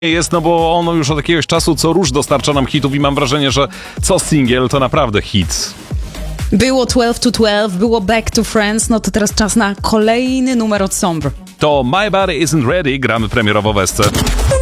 jest, no bo ono już od jakiegoś czasu co rusz dostarcza nam hitów i mam wrażenie, że co singiel to naprawdę hit. Było 12 to 12, było Back to Friends, no to teraz czas na kolejny numer od Sombre. To My Body Isn't Ready, gramy premierowo w SC.